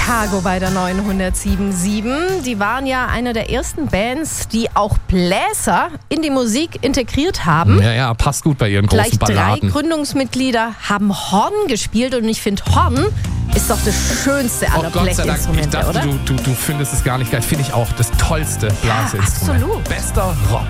Chicago bei der 907.7. Die waren ja eine der ersten Bands, die auch Bläser in die Musik integriert haben. Ja, passt gut bei ihren Gleich großen Balladen. 3 Gründungsmitglieder haben Horn gespielt und ich finde, Horn ist doch das schönste aller Gott sei Dank, ich Blecheninstrumente, dachte, oder? du findest es gar nicht geil. Finde ich auch das tollste Blasinstrument. absolut. Bester Rock.